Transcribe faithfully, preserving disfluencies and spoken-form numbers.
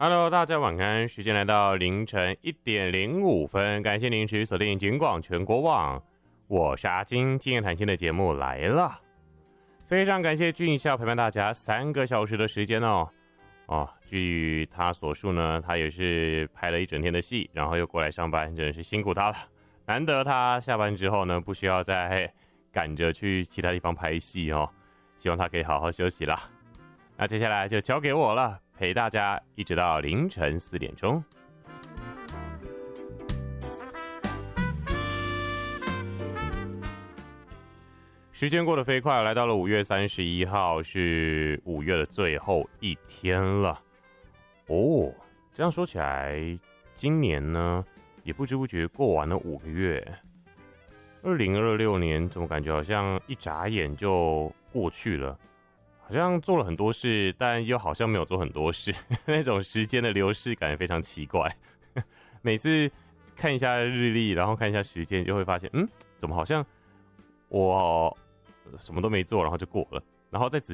Hello， 大家晚安，时间来到凌晨一点零五分，感谢您持续锁定警广全国网，我是阿金，今夜谈心的节目来了，非常感谢俊孝陪伴大家三个小时的时间哦。哦，据他所述呢，他也是拍了一整天的戏，然后又过来上班，真的是辛苦他了。难得他下班之后呢，不需要再赶着去其他地方拍戏哦，希望他可以好好休息啦。那接下来就交给我了，陪大家一直到凌晨四点钟。时间过得飞快，来到了五月三十一号，是五月的最后一天了。哦，这样说起来，今年呢也不知不觉过完了五个月。二零二六年怎么感觉好像一眨眼就过去了？好像做了很多事，但又好像没有做很多事，那种时间的流逝感觉非常奇怪。每次看一下日历，然后看一下时间，就会发现，嗯，怎么好像我什么都没做，然后就过了，然后再仔